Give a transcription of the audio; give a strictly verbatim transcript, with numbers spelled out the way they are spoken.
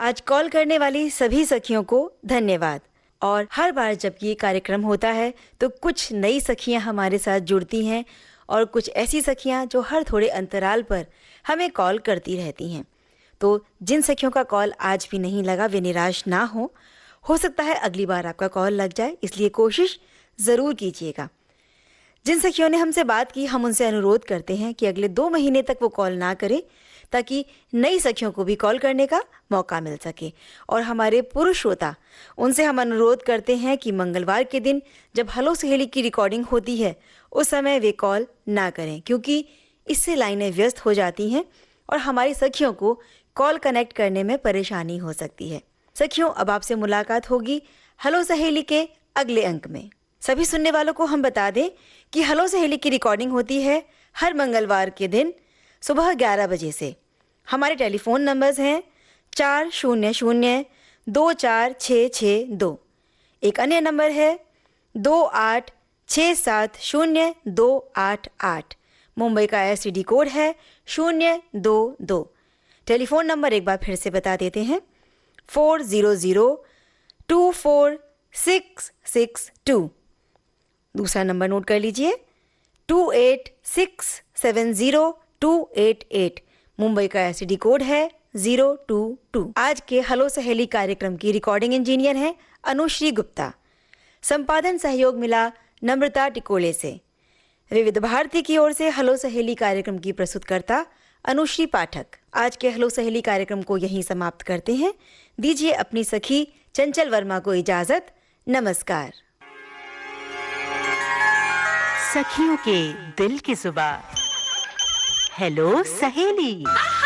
आज कॉल करने वाली सभी सखियों को धन्यवाद। और हर बार जब ये कार्यक्रम होता है तो कुछ नई सखियां हमारे साथ जुड़ती हैं और कुछ ऐसी सखियां जो हर थोड़े अंतराल पर हमें कॉल करती रहती हैं। तो जिन सखियों का कॉल आज भी नहीं लगा वे निराश ना हो हो सकता है अगली बार आपका कॉल लग जाए, इसलिए कोशिश ज़रूर कीजिएगा। जिन सखियों ने हमसे बात की हम उनसे अनुरोध करते हैं कि अगले दो महीने तक वो कॉल ना करें ताकि नई सखियों को भी कॉल करने का मौका मिल सके। और हमारे पुरुष श्रोता, उनसे हम अनुरोध करते हैं कि मंगलवार के दिन जब हेलो सहेली की रिकॉर्डिंग होती है उस समय वे कॉल ना करें, क्योंकि इससे लाइनें व्यस्त हो जाती हैं और हमारी सखियों को कॉल कनेक्ट करने में परेशानी हो सकती है। सखियों, अब आपसे मुलाकात होगी हेलो सहेली के अगले अंक में। सभी सुनने वालों को हम बता दें कि हेलो सहेली की रिकॉर्डिंग होती है हर मंगलवार के दिन सुबह ग्यारह बजे से। हमारे टेलीफोन नंबर्स हैं चार शून्य शून्य दो चार छः छः दो। एक अन्य नंबर है दो आठ छः सात शून्य दो आठ आठ। मुंबई का एस टी डी कोड है शून्य दो दो। टेलीफोन नंबर एक बार फिर से बता देते हैं four zero zero two four six six to. दूसरा नंबर नोट कर लीजिए to eight six seven zero two eight eight. Mumbai का एस टी डी कोड है ज़ीरो टू टू। आज के हेलो सहेली कार्यक्रम की रिकॉर्डिंग इंजीनियर हैं अनुश्री गुप्ता। संपादन सहयोग मिला नम्रता टिकोले से। विविध भारती की ओर से हेलो सहेली कार्यक्रम की प्रस्तुतकर्ता अनुश्री पाठक। आज के हेलो सहेली कार्यक्रम को यहीं समाप्त करते हैं। दीजिए अपनी सखी चंचल वर्मा को इजाजत। नमस्कार। सखियों के दिल की जुबान हेलो सहेली।